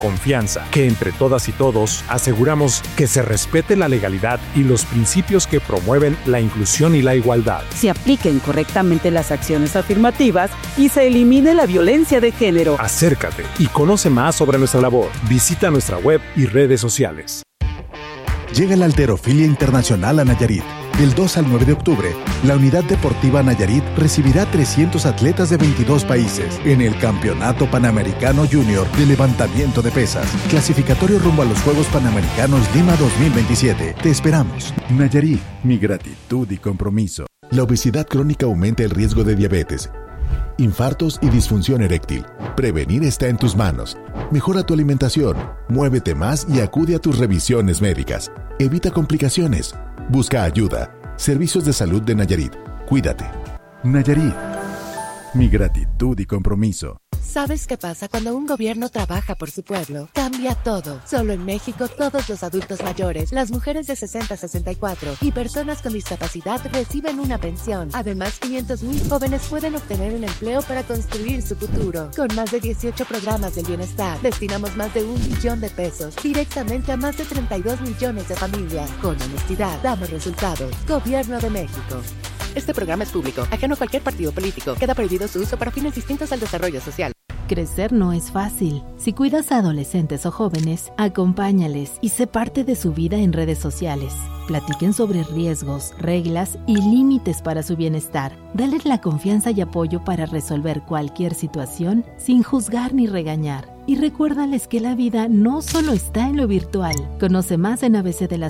Confianza, que entre todas y todos aseguramos que se respete la legalidad y los principios que promueven la inclusión y la igualdad. Se apliquen correctamente las acciones afirmativas y se elimine la violencia de género. Acércate y conoce más sobre nuestra labor. Visita nuestra web y redes sociales. Llega la Halterofilia Internacional a Nayarit. Del 2 al 9 de octubre, la Unidad Deportiva Nayarit recibirá 300 atletas de 22 países en el Campeonato Panamericano Junior de Levantamiento de Pesas, clasificatorio rumbo a los Juegos Panamericanos Lima 2027. Te esperamos. Nayarit, mi gratitud y compromiso. La obesidad crónica aumenta el riesgo de diabetes, infartos y disfunción eréctil. Prevenir está en tus manos. Mejora tu alimentación, muévete más y acude a tus revisiones médicas. Evita complicaciones. Busca ayuda. Servicios de Salud de Nayarit. Cuídate. Nayarit. Mi gratitud y compromiso. ¿Sabes qué pasa cuando un gobierno trabaja por su pueblo? Cambia todo. Solo en México, todos los adultos mayores, las mujeres de 60 a 64 y personas con discapacidad reciben una pensión. Además, 500,000 jóvenes pueden obtener un empleo para construir su futuro. Con más de 18 programas del bienestar, destinamos más de 1 billón de pesos directamente a más de 32 millones de familias. Con honestidad, damos resultados. Gobierno de México. Este programa es público, ajeno a cualquier partido político. Queda prohibido su uso para fines distintos al desarrollo social. Crecer no es fácil. Si cuidas a adolescentes o jóvenes, acompáñales y sé parte de su vida en redes sociales. Platiquen sobre riesgos, reglas y límites para su bienestar. Dales la confianza y apoyo para resolver cualquier situación sin juzgar ni regañar. Y recuérdales que la vida no solo está en lo virtual. Conoce más en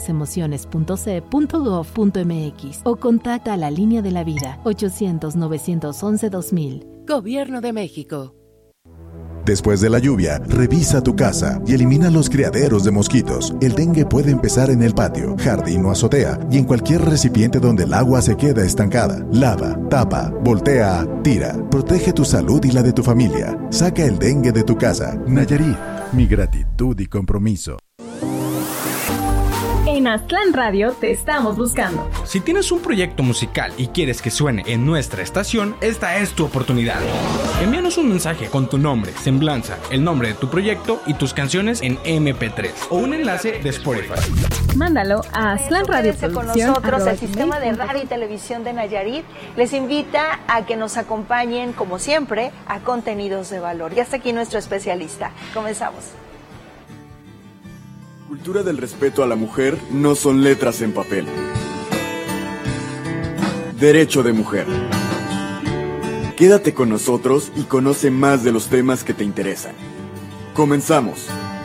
abcdelasemociones.ce.gov.mx o contacta a la Línea de la Vida 800-911-2000. Gobierno de México. Después de la lluvia, revisa tu casa y elimina los criaderos de mosquitos. El dengue puede empezar en el patio, jardín o azotea y en cualquier recipiente donde el agua se queda estancada. Lava, tapa, voltea, tira. Protege tu salud y la de tu familia. Saca el dengue de tu casa. Nayarit, mi gratitud y compromiso. En Aztlán Radio te estamos buscando. Si tienes un proyecto musical y quieres que suene en nuestra estación, esta es tu oportunidad. Envíanos un mensaje con tu nombre, semblanza, el nombre de tu proyecto y tus canciones en MP3 o un enlace de Spotify. Mándalo a Aztlán Radio Producción. Con nosotros, el Sistema de Radio y Televisión de Nayarit les invita a que nos acompañen, como siempre, a contenidos de valor. Y hasta aquí nuestro especialista. Comenzamos. Cultura del respeto a la mujer no son letras en papel. Derecho de mujer. Quédate con nosotros y conoce más de los temas que te interesan. Comenzamos.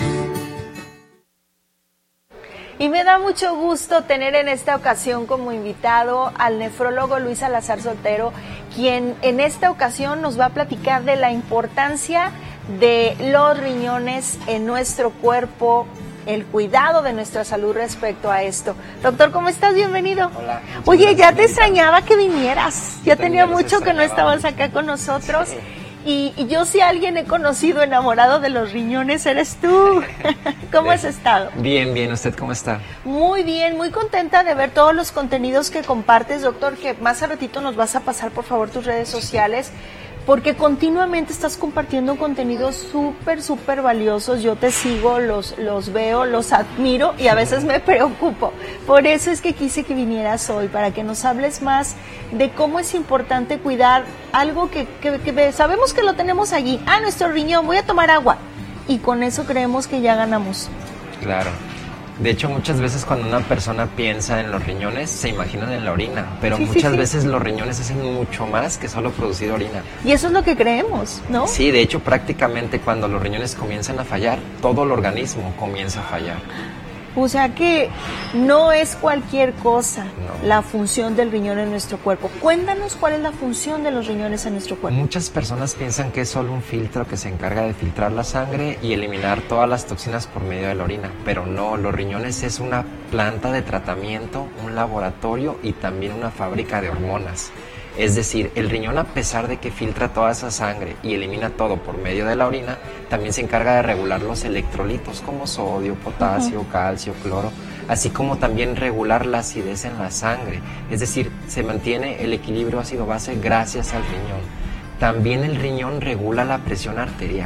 Y me da mucho gusto tener en esta ocasión como invitado al nefrólogo Luis Salazar Soltero, quien en esta ocasión nos va a platicar de la importancia de los riñones en nuestro cuerpo, el cuidado de nuestra salud respecto a esto. Doctor, ¿cómo estás? Bienvenido. Hola. Oye, ya te extrañaba que vinieras. Ya tenía mucho que no estabas acá con nosotros. Sí. Y yo, si alguien he conocido enamorado de los riñones, eres tú. ¿Cómo has estado? Bien, bien. ¿Usted cómo está? Muy bien, muy contenta de ver todos los contenidos que compartes, doctor, que más a ratito nos vas a pasar, por favor, tus redes sociales, porque continuamente estás compartiendo contenidos súper valiosos. Yo te sigo, los veo, los admiro y a veces me preocupo. Por eso es que quise que vinieras hoy, para que nos hables más de cómo es importante cuidar algo que sabemos que lo tenemos allí. Nuestro riñón, voy a tomar agua. Y con eso creemos que ya ganamos. Claro. De hecho, muchas veces cuando una persona piensa en los riñones, se imaginan en la orina, pero muchas veces los riñones hacen mucho más que solo producir orina. Y eso es lo que creemos, ¿no? Sí, de hecho, prácticamente cuando los riñones comienzan a fallar, todo el organismo comienza a fallar. O sea que no es cualquier cosa la función del riñón en nuestro cuerpo. Cuéntanos cuál es la función de los riñones en nuestro cuerpo. Muchas personas piensan que es solo un filtro que se encarga de filtrar la sangre y eliminar todas las toxinas por medio de la orina, pero no, los riñones es una planta de tratamiento, un laboratorio y también una fábrica de hormonas. Es decir, el riñón, a pesar de que filtra toda esa sangre y elimina todo por medio de la orina, también se encarga de regular los electrolitos como sodio, potasio, calcio, cloro, así como también regular la acidez en la sangre. Es decir, se mantiene el equilibrio ácido-base gracias al riñón. También el riñón regula la presión arterial.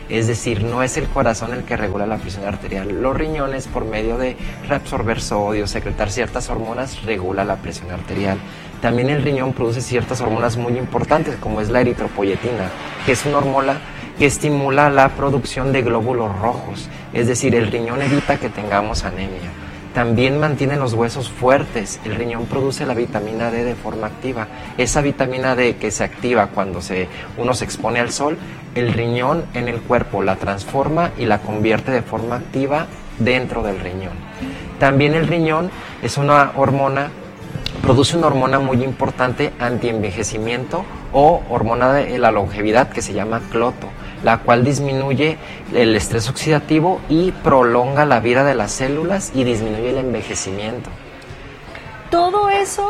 Es decir, no es el corazón el que regula la presión arterial. Los riñones, por medio de reabsorber sodio, secretar ciertas hormonas, regula la presión arterial. También el riñón produce ciertas hormonas muy importantes, como es la eritropoyetina, que es una hormona que estimula la producción de glóbulos rojos. Es decir, el riñón evita que tengamos anemia. También mantiene los huesos fuertes. El riñón produce la vitamina D de forma activa. Esa vitamina D que se activa cuando uno se expone al sol, el riñón en el cuerpo la transforma y la convierte de forma activa dentro del riñón. También el riñón es una hormona, produce una hormona muy importante antienvejecimiento o hormona de la longevidad que se llama cloto, la cual disminuye el estrés oxidativo y prolonga la vida de las células y disminuye el envejecimiento. Todo eso,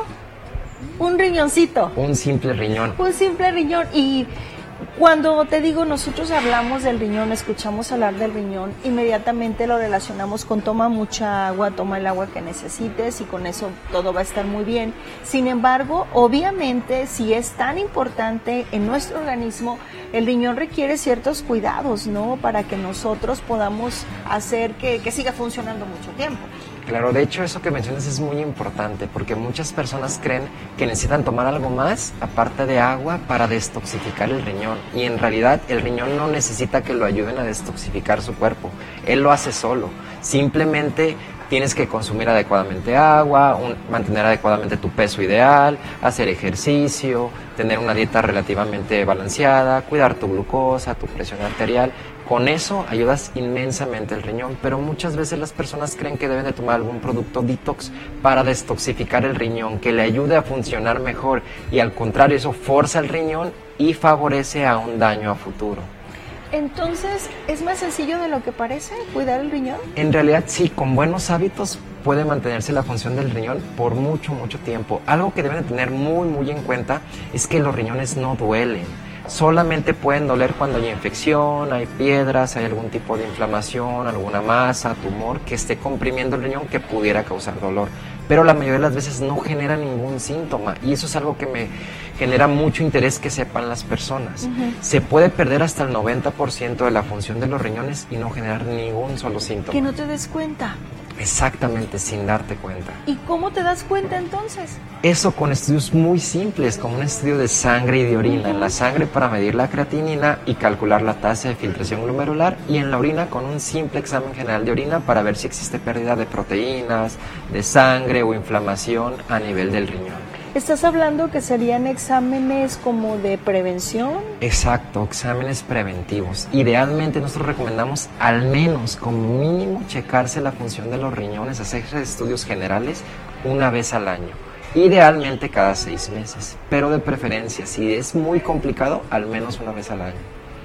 un riñoncito. Un simple riñón. Un simple riñón. Y cuando te digo, nosotros hablamos del riñón, escuchamos hablar del riñón, inmediatamente lo relacionamos con toma mucha agua, toma el agua que necesites y con eso todo va a estar muy bien. Sin embargo, obviamente, si es tan importante en nuestro organismo, el riñón requiere ciertos cuidados, ¿no? Para que nosotros podamos hacer que siga funcionando mucho tiempo. Claro, de hecho eso que mencionas es muy importante porque muchas personas creen que necesitan tomar algo más aparte de agua para destoxificar el riñón y en realidad el riñón no necesita que lo ayuden a destoxificar su cuerpo, él lo hace solo, simplemente tienes que consumir adecuadamente agua, mantener adecuadamente tu peso ideal, hacer ejercicio, tener una dieta relativamente balanceada, cuidar tu glucosa, tu presión arterial. Con eso ayudas inmensamente el riñón, pero muchas veces las personas creen que deben de tomar algún producto detox para destoxificar el riñón, que le ayude a funcionar mejor y al contrario eso forza el riñón y favorece a un daño a futuro. Entonces, ¿es más sencillo de lo que parece cuidar el riñón? En realidad sí, con buenos hábitos puede mantenerse la función del riñón por mucho tiempo. Algo que deben de tener muy en cuenta es que los riñones no duelen. Solamente pueden doler cuando hay infección, hay piedras, hay algún tipo de inflamación, alguna masa, tumor que esté comprimiendo el riñón que pudiera causar dolor. Pero la mayoría de las veces no genera ningún síntoma y eso es algo que me genera mucho interés que sepan las personas. Se puede perder hasta el 90% de la función de los riñones y no generar ningún solo síntoma. Que no te des cuenta. Exactamente, sin darte cuenta. ¿Y cómo te das cuenta entonces? Eso con estudios muy simples, como un estudio de sangre y de orina. En la sangre para medir la creatinina y calcular la tasa de filtración glomerular y en la orina con un simple examen general de orina para ver si existe pérdida de proteínas, de sangre o inflamación a nivel del riñón. ¿Estás hablando que serían exámenes como de prevención? Exacto, exámenes preventivos. Idealmente nosotros recomendamos al menos como mínimo checarse la función de los riñones, hacer estudios generales una vez al año. Idealmente cada 6 meses, pero de preferencia, si es muy complicado, al menos una vez al año.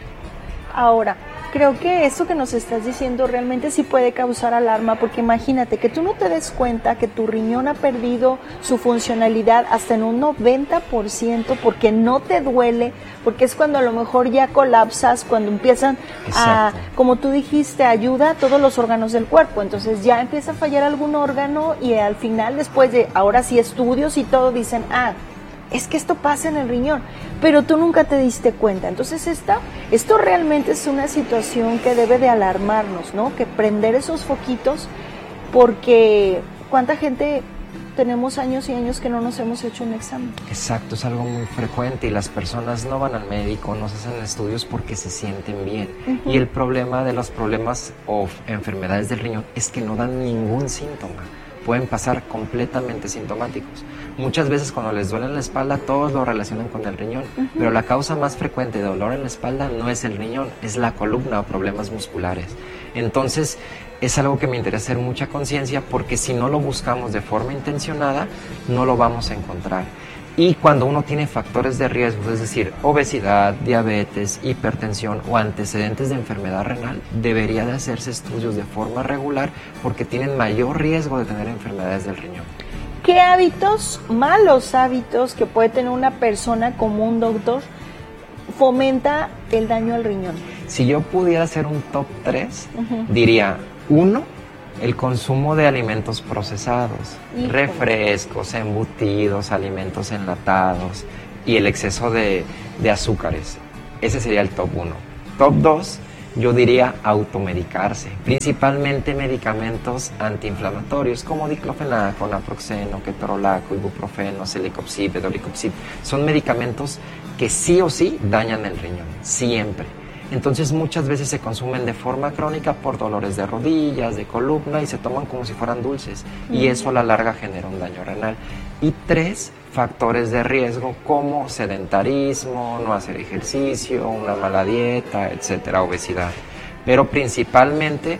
Ahora, creo que esto que nos estás diciendo realmente sí puede causar alarma, porque imagínate que tú no te des cuenta que tu riñón ha perdido su funcionalidad hasta en un 90% porque no te duele, porque es cuando a lo mejor ya colapsas, cuando empiezan a, como tú dijiste, ayuda a todos los órganos del cuerpo, entonces ya empieza a fallar algún órgano y al final después de, ahora sí estudios y todo, dicen, es que esto pasa en el riñón, pero tú nunca te diste cuenta. Entonces esto realmente es una situación que debe de alarmarnos, ¿no? Que prender esos foquitos, porque ¿cuánta gente tenemos años y años que no nos hemos hecho un examen? Exacto, es algo muy frecuente y las personas no van al médico, no se hacen estudios porque se sienten bien. Y el problema de los problemas o enfermedades del riñón es que no dan ningún síntoma. Pueden pasar completamente sintomáticos. Muchas veces cuando les duele la espalda, todos lo relacionan con el riñón, pero la causa más frecuente de dolor en la espalda no es el riñón, es la columna o problemas musculares. Entonces, es algo que me interesa hacer mucha conciencia porque si no lo buscamos de forma intencionada, no lo vamos a encontrar. Y cuando uno tiene factores de riesgo, es decir, obesidad, diabetes, hipertensión o antecedentes de enfermedad renal, debería de hacerse estudios de forma regular porque tienen mayor riesgo de tener enfermedades del riñón. ¿Qué hábitos, malos hábitos que puede tener una persona común, doctor, fomenta el daño al riñón? Si yo pudiera hacer un top 3, diría 1, el consumo de alimentos procesados, refrescos, embutidos, alimentos enlatados y el exceso de azúcares. Ese sería el top 1. Top 2, yo diría automedicarse, principalmente medicamentos antiinflamatorios como diclofenaco, naproxeno, ketorolaco, ibuprofeno, celecoxib, dolicoxib. Son medicamentos que sí o sí dañan el riñón, siempre. Entonces muchas veces se consumen de forma crónica por dolores de rodillas, de columna, y se toman como si fueran dulces, y eso a la larga genera un daño renal. Y 3 factores de riesgo como sedentarismo, no hacer ejercicio, una mala dieta, etcétera, obesidad. Pero principalmente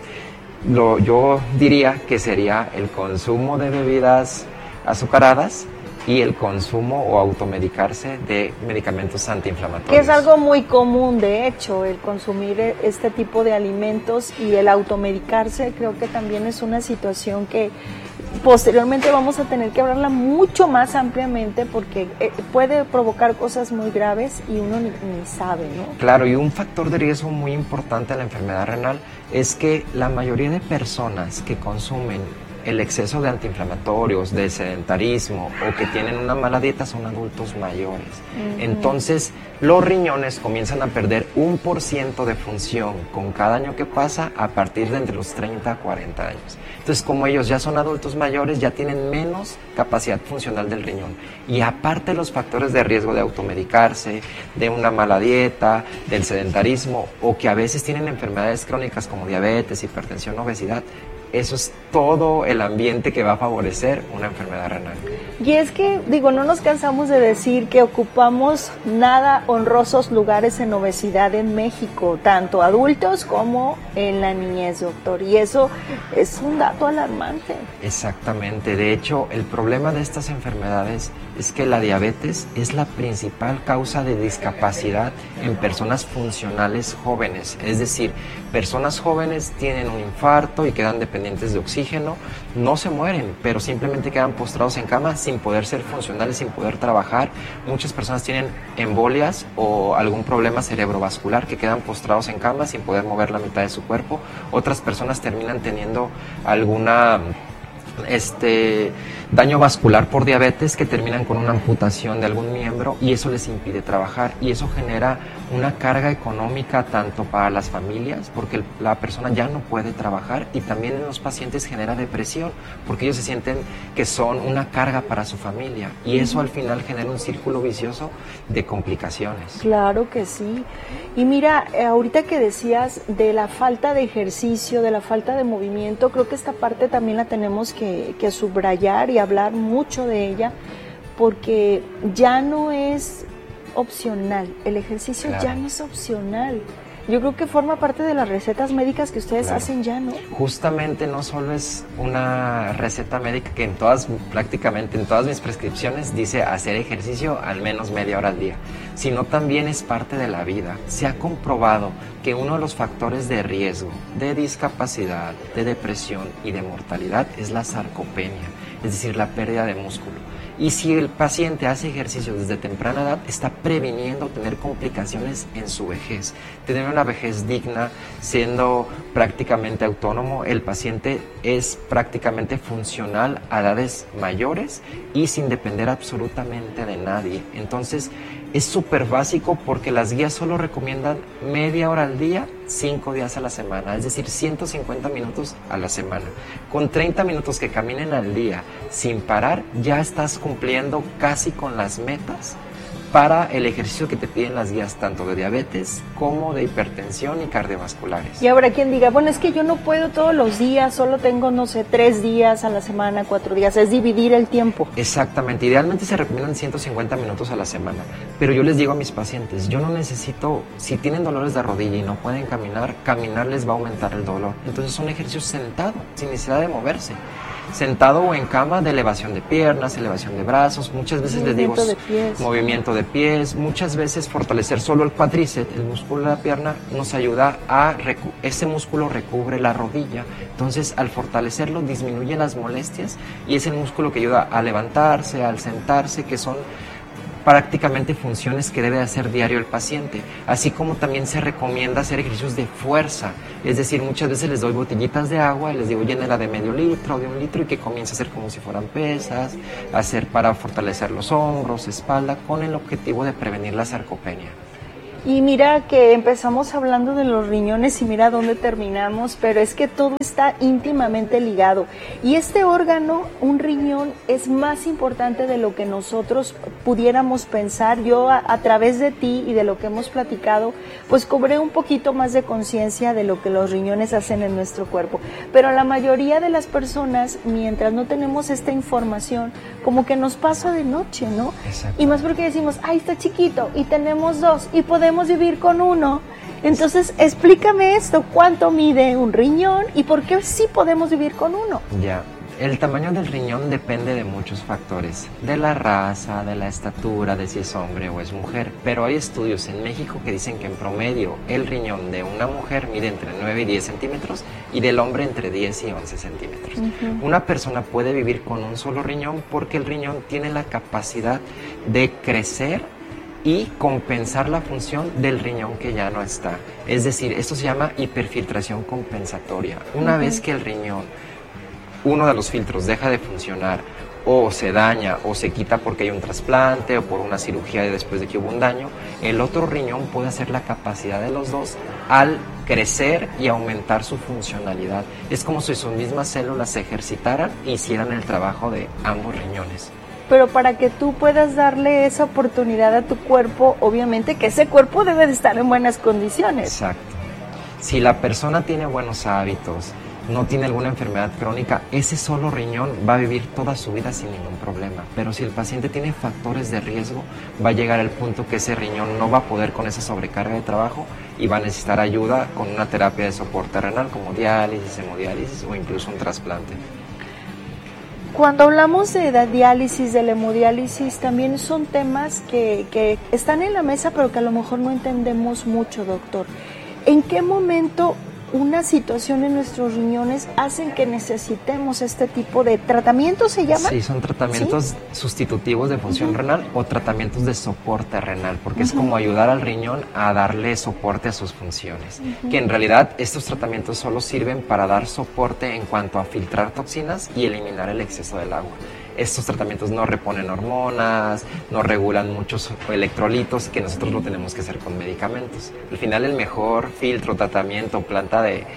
yo diría que sería el consumo de bebidas azucaradas y el consumo o automedicarse de medicamentos antiinflamatorios. Que es algo muy común, de hecho, el consumir este tipo de alimentos, y el automedicarse creo que también es una situación que posteriormente vamos a tener que hablarla mucho más ampliamente, porque puede provocar cosas muy graves y uno ni sabe, ¿no? Claro, y un factor de riesgo muy importante en la enfermedad renal es que la mayoría de personas que consumen el exceso de antiinflamatorios, de sedentarismo o que tienen una mala dieta son adultos mayores. Entonces, los riñones comienzan a perder 1% de función con cada año que pasa a partir de entre los 30 a 40 años. Entonces, como ellos ya son adultos mayores, ya tienen menos capacidad funcional del riñón. Y aparte los factores de riesgo de automedicarse, de una mala dieta, del sedentarismo, o que a veces tienen enfermedades crónicas como diabetes, hipertensión, obesidad, eso es todo el ambiente que va a favorecer una enfermedad renal. Y es que, no nos cansamos de decir que ocupamos nada honrosos lugares en obesidad en México, tanto adultos como en la niñez, doctor. Y eso es un dato alarmante. Exactamente. De hecho, el problema de estas enfermedades es que la diabetes es la principal causa de discapacidad en personas funcionales jóvenes. Es decir, personas jóvenes tienen un infarto y quedan dependientes de oxígeno, no se mueren, pero simplemente quedan postrados en cama sin poder ser funcionales, sin poder trabajar. Muchas personas tienen embolias o algún problema cerebrovascular que quedan postrados en cama sin poder mover la mitad de su cuerpo. Otras personas terminan teniendo alguna daño vascular por diabetes que terminan con una amputación de algún miembro, y eso les impide trabajar, y eso genera una carga económica tanto para las familias porque la persona ya no puede trabajar, y también en los pacientes genera depresión porque ellos se sienten que son una carga para su familia, y eso al final genera un círculo vicioso de complicaciones. Claro que sí. Y mira, ahorita que decías de la falta de ejercicio, de la falta de movimiento, creo que esta parte también la tenemos que subrayar y hablar mucho de ella, porque ya no es opcional, el ejercicio ya no es opcional. Yo creo que forma parte de las recetas médicas que ustedes hacen ya, ¿no? Justamente no solo es una receta médica que prácticamente en todas mis prescripciones dice hacer ejercicio al menos media hora al día, sino también es parte de la vida. Se ha comprobado que uno de los factores de riesgo de discapacidad, de depresión y de mortalidad es la sarcopenia, es decir, la pérdida de músculo. Y si el paciente hace ejercicio desde temprana edad, está previniendo tener complicaciones en su vejez. Tener una vejez digna, siendo prácticamente autónomo, el paciente es prácticamente funcional a edades mayores y sin depender absolutamente de nadie. Entonces, es súper básico porque las guías solo recomiendan media hora al día, 5 días a la semana, es decir, 150 minutos a la semana. Con 30 minutos que caminen al día sin parar, ya estás cumpliendo casi con las metas para el ejercicio que te piden las guías tanto de diabetes como de hipertensión y cardiovasculares. Y habrá quien diga, bueno, es que yo no puedo todos los días, solo tengo, 3 días a la semana, 4 días, es dividir el tiempo. Exactamente, idealmente se recomiendan 150 minutos a la semana, pero yo les digo a mis pacientes, yo no necesito, si tienen dolores de rodilla y no pueden caminar, caminar les va a aumentar el dolor. Entonces son ejercicios sentados, sin necesidad de moverse. Sentado o en cama, de elevación de piernas, elevación de brazos, muchas veces les digo movimiento de pies, muchas veces fortalecer solo el cuádriceps, el músculo de la pierna, nos ayuda a, ese músculo recubre la rodilla, entonces al fortalecerlo disminuye las molestias y es el músculo que ayuda a levantarse, al sentarse, que son prácticamente funciones que debe hacer diario el paciente, así como también se recomienda hacer ejercicios de fuerza, es decir, muchas veces les doy botellitas de agua, les digo llénela de medio litro, de 1 litro y que comience a hacer como si fueran pesas, hacer para fortalecer los hombros, espalda, con el objetivo de prevenir la sarcopenia. Y mira que empezamos hablando de los riñones y mira dónde terminamos, pero es que todo está íntimamente ligado. Y este órgano, un riñón, es más importante de lo que nosotros pudiéramos pensar. Yo a través de ti y de lo que hemos platicado, pues cobré un poquito más de conciencia de lo que los riñones hacen en nuestro cuerpo. Pero la mayoría de las personas, mientras no tenemos esta información, como que nos pasa de noche, ¿no? Exacto. Y más porque decimos, ay, está chiquito y tenemos dos y podemos vivir con uno. Entonces, explícame esto, ¿cuánto mide un riñón y por qué sí podemos vivir con uno? Ya, el tamaño del riñón depende de muchos factores, de la raza, de la estatura, de si es hombre o es mujer, pero hay estudios en México que dicen que en promedio el riñón de una mujer mide entre 9 y 10 centímetros y del hombre entre 10 y 11 centímetros. Una persona puede vivir con un solo riñón porque el riñón tiene la capacidad de crecer y compensar la función del riñón que ya no está. Es decir, esto se llama hiperfiltración compensatoria. Una vez que el riñón, uno de los filtros deja de funcionar o se daña o se quita porque hay un trasplante o por una cirugía después de que hubo un daño, el otro riñón puede hacer la capacidad de los dos al crecer y aumentar su funcionalidad. Es como si sus mismas células se ejercitaran e hicieran el trabajo de ambos riñones. Pero para que tú puedas darle esa oportunidad a tu cuerpo, obviamente que ese cuerpo debe de estar en buenas condiciones. Exacto. Si la persona tiene buenos hábitos, no tiene alguna enfermedad crónica, ese solo riñón va a vivir toda su vida sin ningún problema. Pero si el paciente tiene factores de riesgo, va a llegar al punto que ese riñón no va a poder con esa sobrecarga de trabajo y va a necesitar ayuda con una terapia de soporte renal como diálisis, hemodiálisis o incluso un trasplante. Cuando hablamos de la diálisis, de la hemodiálisis, también son temas que están en la mesa, pero que a lo mejor no entendemos mucho, doctor. ¿En qué momento una situación en nuestros riñones hacen que necesitemos este tipo de tratamientos, se llama? Sí, son tratamientos sustitutivos de función renal o tratamientos de soporte renal, porque es como ayudar al riñón a darle soporte a sus funciones. Que en realidad estos tratamientos solo sirven para dar soporte en cuanto a filtrar toxinas y eliminar el exceso del agua. Estos tratamientos no reponen hormonas, no regulan muchos electrolitos que nosotros lo tenemos que hacer con medicamentos. Al final el mejor filtro, tratamiento, planta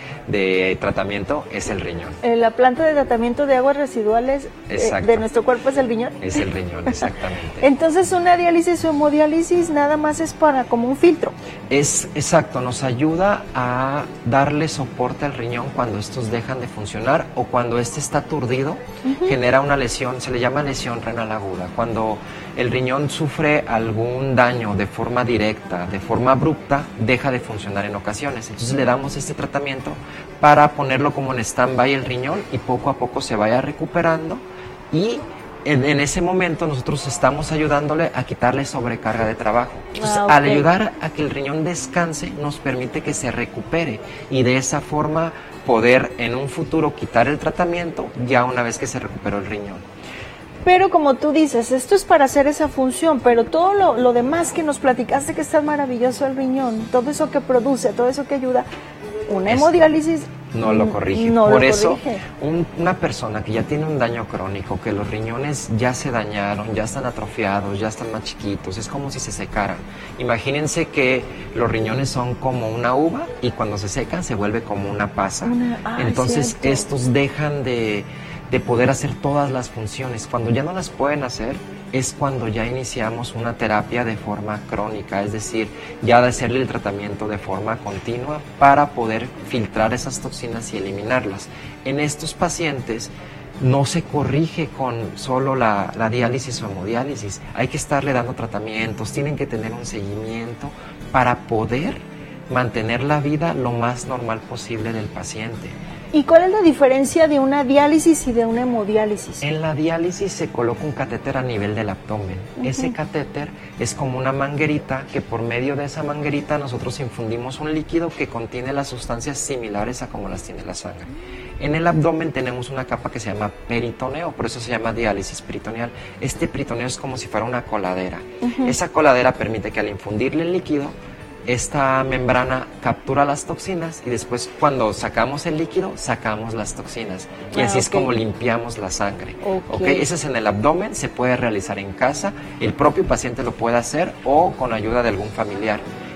de tratamiento es el riñón. La planta de tratamiento de aguas residuales de nuestro cuerpo es el riñón. Es el riñón, exactamente. Entonces una diálisis o hemodiálisis nada más es para como un filtro. Es exacto, nos ayuda a darle soporte al riñón cuando estos dejan de funcionar o cuando este está aturdido, genera una lesión, se le llama lesión renal aguda. Cuando el riñón sufre algún daño de forma directa, de forma abrupta, deja de funcionar en ocasiones. Entonces le damos este tratamiento para ponerlo como en stand-by el riñón y poco a poco se vaya recuperando y en ese momento nosotros estamos ayudándole a quitarle sobrecarga de trabajo. Entonces, al ayudar a que el riñón descanse, nos permite que se recupere y de esa forma poder en un futuro quitar el tratamiento ya una vez que se recuperó el riñón. Pero como tú dices, esto es para hacer esa función, pero todo lo demás que nos platicaste que está maravilloso el riñón, todo eso que produce, todo eso que ayuda, una hemodiálisis no lo corrige. Por eso, una persona que ya tiene un daño crónico, que los riñones ya se dañaron, ya están atrofiados, ya están más chiquitos, es como si se secaran. Imagínense que los riñones son como una uva y cuando se secan se vuelve como una pasa. Entonces estos dejan de poder hacer todas las funciones. Cuando ya no las pueden hacer, es cuando ya iniciamos una terapia de forma crónica, es decir, ya de hacerle el tratamiento de forma continua para poder filtrar esas toxinas y eliminarlas. En estos pacientes no se corrige con solo la diálisis o hemodiálisis, hay que estarle dando tratamientos, tienen que tener un seguimiento para poder mantener la vida lo más normal posible del paciente. ¿Y cuál es la diferencia de una diálisis y de una hemodiálisis? En la diálisis se coloca un catéter a nivel del abdomen. Ese catéter es como una manguerita que por medio de esa manguerita nosotros infundimos un líquido que contiene las sustancias similares a como las tiene la sangre. En el abdomen tenemos una capa que se llama peritoneo, por eso se llama diálisis peritoneal. Este peritoneo es como si fuera una coladera. Esa coladera permite que al infundirle el líquido, esta membrana captura las toxinas y después cuando sacamos el líquido, sacamos las toxinas. Y así es como limpiamos la sangre. Ese es en el abdomen, se puede realizar en casa, el propio paciente lo puede hacer o con ayuda de algún familiar.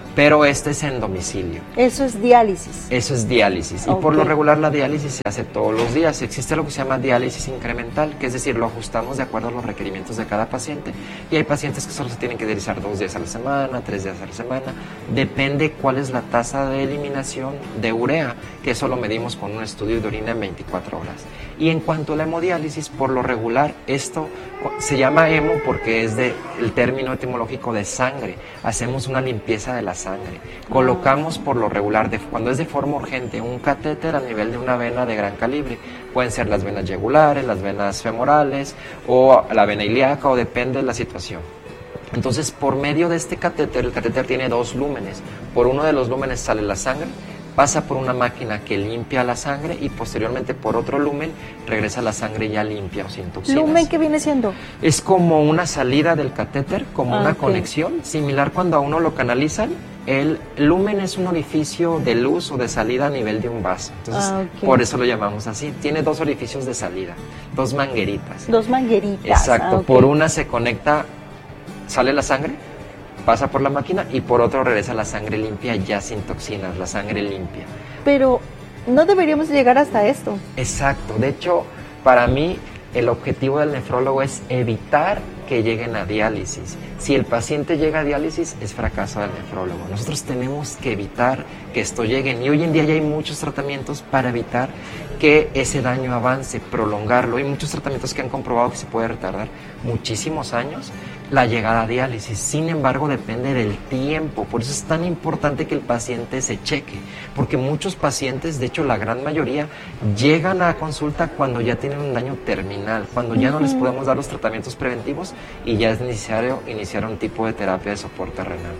pero este es en domicilio. Eso es diálisis. Eso es diálisis. Y por lo regular la diálisis se hace todos los días. Existe lo que se llama diálisis incremental, que es decir, lo ajustamos de acuerdo a los requerimientos de cada paciente. Y hay pacientes que solo se tienen que dializar 2 días a la semana, 3 días a la semana. Depende cuál es la tasa de eliminación de urea, que eso lo medimos con un estudio de orina en 24 horas. Y en cuanto a la hemodiálisis, por lo regular, esto se llama hemo porque es el término etimológico de sangre. Hacemos una limpieza de la sangre. Colocamos por lo regular, cuando es de forma urgente, un catéter a nivel de una vena de gran calibre. Pueden ser las venas yugulares, las venas femorales o la vena ilíaca, o depende de la situación. Entonces, por medio de este catéter, el catéter tiene 2 lúmenes. Por uno de los lúmenes sale la sangre, pasa por una máquina que limpia la sangre y posteriormente por otro lumen regresa la sangre ya limpia o sin toxinas. ¿Lumen qué viene siendo? Es como una salida del catéter, como una conexión, similar cuando a uno lo canalizan. El lumen es un orificio de luz o de salida a nivel de un vaso. Entonces, por eso lo llamamos así. Tiene 2 orificios de salida, 2 mangueritas. 2 mangueritas. Exacto. Por una se conecta, sale la sangre, pasa por la máquina, y por otro regresa la sangre limpia ya sin toxinas, la sangre limpia. Pero no deberíamos llegar hasta esto. Exacto. De hecho, para mí el objetivo del nefrólogo es evitar que lleguen a diálisis. Si el paciente llega a diálisis, es fracaso del nefrólogo. Nosotros tenemos que evitar que esto llegue. Y hoy en día ya hay muchos tratamientos para evitar que ese daño avance, prolongarlo. Hay muchos tratamientos que han comprobado que se puede retardar muchísimos años la llegada a diálisis. Sin embargo, depende del tiempo. Por eso es tan importante que el paciente se cheque, porque muchos pacientes, de hecho la gran mayoría, llegan a consulta cuando ya tienen un daño terminal, cuando ya no les podemos dar los tratamientos preventivos y ya es necesario iniciar un tipo de terapia de soporte renal.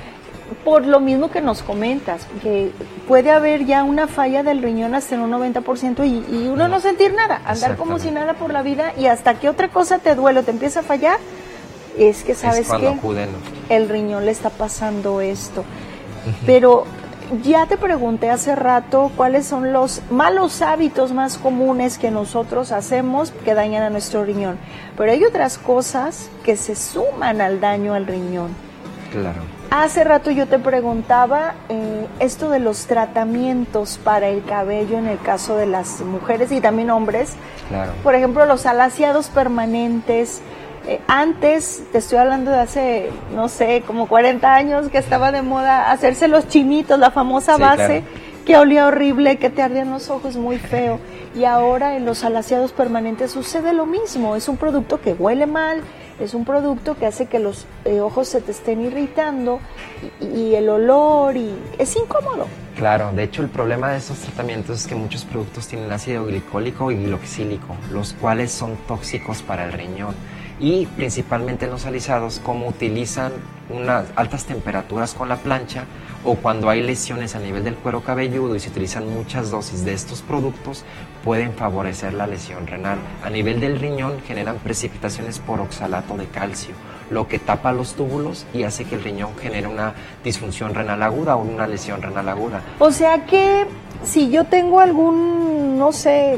Por lo mismo que nos comentas, que puede haber ya una falla del riñón hasta en un 90% y uno no sentir nada, andar como si nada por la vida, y hasta que otra cosa te duele o te empieza a fallar, es que sabes que el riñón le está pasando esto. Pero ya te pregunté hace rato cuáles son los malos hábitos más comunes que nosotros hacemos que dañan a nuestro riñón, pero hay otras cosas que se suman al daño al riñón. Claro. Hace rato yo te preguntaba esto de los tratamientos para el cabello en el caso de las mujeres y también hombres. Claro. Por ejemplo, los alaciados permanentes. Antes, te estoy hablando de hace, no sé, como 40 años, que estaba de moda hacerse los chinitos, la famosa base, que olía horrible, que te ardían los ojos, muy feo. Y ahora en los alaciados permanentes sucede lo mismo. Es un producto que huele mal, es un producto que hace que los ojos se te estén irritando y el olor, y es incómodo. Claro, de hecho el problema de estos tratamientos es que muchos productos tienen ácido glicólico y glicoxílico, los cuales son tóxicos para el riñón. Y principalmente en los alisados, como utilizan unas altas temperaturas con la plancha o cuando hay lesiones a nivel del cuero cabelludo y se utilizan muchas dosis de estos productos, pueden favorecer la lesión renal. A nivel del riñón generan precipitaciones por oxalato de calcio, lo que tapa los túbulos y hace que el riñón genere una disfunción renal aguda o una lesión renal aguda. O sea que si yo tengo algún, no sé,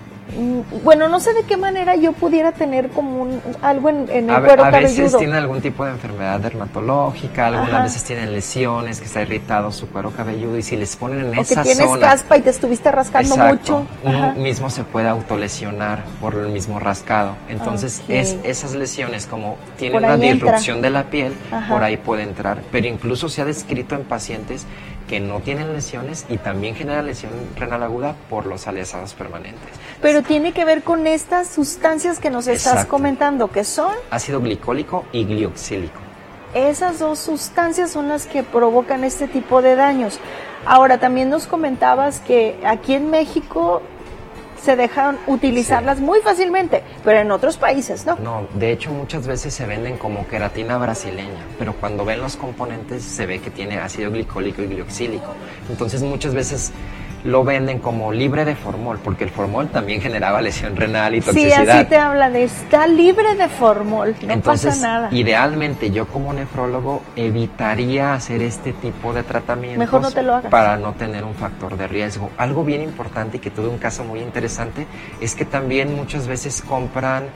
bueno, no sé de qué manera yo pudiera tener como algo en el cuero cabelludo. A veces tienen algún tipo de enfermedad dermatológica, algunas veces tienen lesiones, que está irritado su cuero cabelludo, y si les ponen en esa zona... O que tienes caspa y te estuviste rascando mucho. Uno mismo se puede autolesionar por el mismo rascado. Entonces, esas lesiones, como tienen una disrupción de la piel, por ahí puede entrar. Pero incluso se ha descrito en pacientes que no tienen lesiones y también genera lesión renal aguda por los alisados permanentes. Pero tiene que ver con estas sustancias que nos estás comentando, que son... ácido glicólico y glioxílico. Esas 2 sustancias son las que provocan este tipo de daños. Ahora, también nos comentabas que aquí en México se dejan utilizarlas muy fácilmente, pero en otros países no. No, de hecho muchas veces se venden como queratina brasileña, pero cuando ven los componentes se ve que tiene ácido glicólico y glioxílico. Entonces muchas veces lo venden como libre de formol, porque el formol también generaba lesión renal y toxicidad. Sí, así te hablan, está libre de formol, no Entonces, pasa nada. Idealmente yo como nefrólogo evitaría hacer este tipo de tratamientos. Mejor no te lo hagas. Para no tener un factor de riesgo. Algo bien importante y que tuve un caso muy interesante es que también muchas veces compran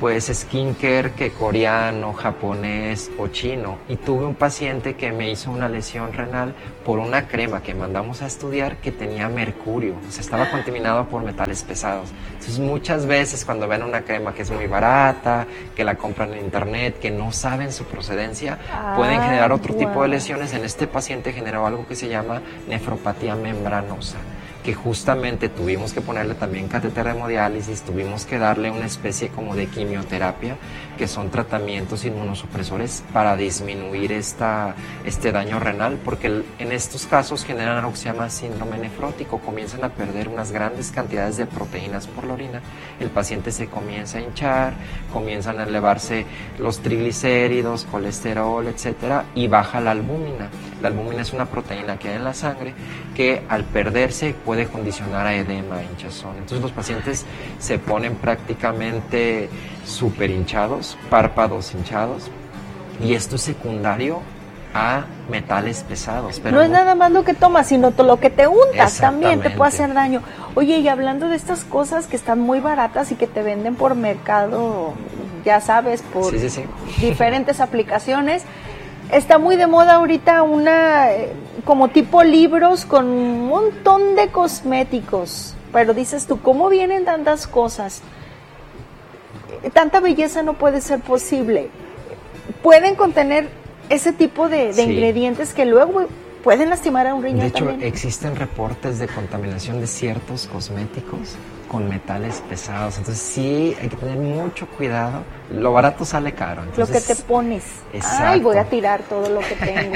pues skincare que coreano, japonés o chino. Y tuve un paciente que me hizo una lesión renal por una crema que mandamos a estudiar que tenía mercurio, o sea, estaba contaminado por metales pesados. Entonces muchas veces cuando ven una crema que es muy barata, que la compran en internet, que no saben su procedencia, pueden generar otro tipo de lesiones. En este paciente generó algo que se llama nefropatía membranosa, que justamente tuvimos que ponerle también catéter de hemodiálisis, tuvimos que darle una especie como de quimioterapia, que son tratamientos inmunosupresores para disminuir este daño renal, porque en estos casos generan algo que se llama síndrome nefrótico, comienzan a perder unas grandes cantidades de proteínas por la orina, el paciente se comienza a hinchar, comienzan a elevarse los triglicéridos, colesterol, etcétera, y baja la albúmina. La albúmina es una proteína que hay en la sangre que al perderse puede condicionar a edema, hinchazón. Entonces los pacientes se ponen prácticamente súper hinchados, párpados hinchados, y esto es secundario a metales pesados. Pero no es nada más lo que tomas, sino lo que te untas también te puede hacer daño. Oye, y hablando de estas cosas que están muy baratas y que te venden por mercado, ya sabes, por diferentes aplicaciones, está muy de moda ahorita como tipo libros con un montón de cosméticos. Pero dices tú, ¿cómo vienen tantas cosas? Tanta belleza no puede ser posible. Pueden contener ese tipo de ingredientes que luego pueden lastimar a un riñón. De hecho, también existen reportes de contaminación de ciertos cosméticos con metales pesados. Entonces sí, hay que tener mucho cuidado. Lo barato sale caro. Entonces, lo que te pones. Exacto. Ay, voy a tirar todo lo que tengo.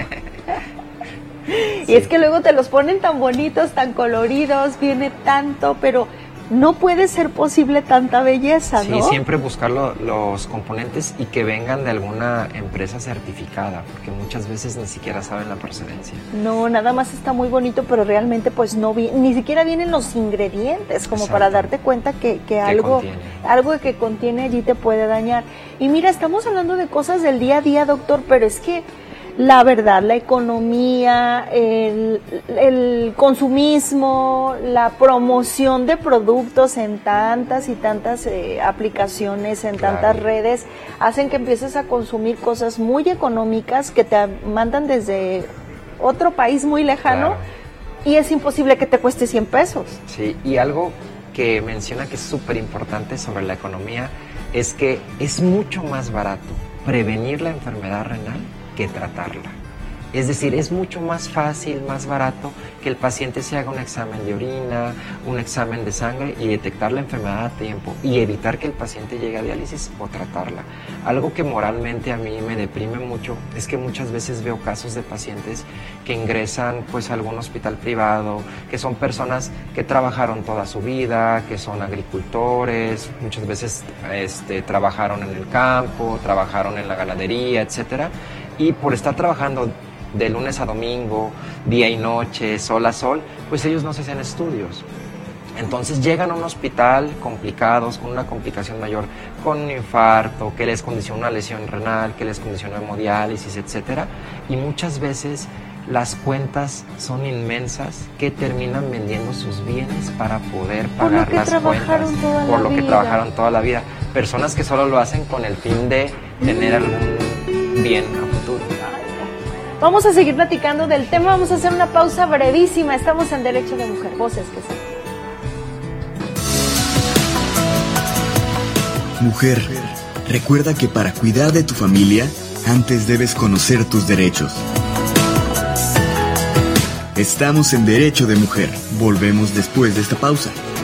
Y es que luego te los ponen tan bonitos, tan coloridos, viene tanto, pero no puede ser posible tanta belleza, ¿no? Sí, siempre buscar los componentes y que vengan de alguna empresa certificada, porque muchas veces ni siquiera saben la procedencia. No, nada más está muy bonito, pero realmente pues ni siquiera vienen los ingredientes como para darte cuenta que algo que contiene allí te puede dañar. Y mira, estamos hablando de cosas del día a día, doctor, pero es que la verdad, la economía, el consumismo, la promoción de productos en tantas y tantas aplicaciones, en tantas redes, hacen que empieces a consumir cosas muy económicas que te mandan desde otro país muy lejano y es imposible que te cueste 100 pesos. Sí, y algo que menciona que es súper importante sobre la economía es que es mucho más barato prevenir la enfermedad renal que tratarla. Es decir, es mucho más fácil, más barato que el paciente se haga un examen de orina, un examen de sangre y detectar la enfermedad a tiempo y evitar que el paciente llegue a diálisis o tratarla. Algo que moralmente a mí me deprime mucho es que muchas veces veo casos de pacientes que ingresan pues a algún hospital privado, que son personas que trabajaron toda su vida, que son agricultores, muchas veces trabajaron en el campo, trabajaron en la ganadería, etcétera. Y por estar trabajando de lunes a domingo, día y noche, sol a sol, pues ellos no se hacen estudios. Entonces llegan a un hospital complicados, con una complicación mayor, con un infarto, que les condicionó una lesión renal, que les condicionó hemodiálisis, etcétera. Y muchas veces las cuentas son inmensas, que terminan vendiendo sus bienes para poder pagar las cuentas, por lo que trabajaron toda la vida. Personas que solo lo hacen con el fin de tener algún bien a futuro. Vamos a seguir platicando del tema, vamos a hacer una pausa brevísima. Estamos en Derecho de Mujer, Voces que son. Mujer, recuerda que para cuidar de tu familia, antes debes conocer tus derechos. Estamos en Derecho de Mujer. Volvemos después de esta pausa.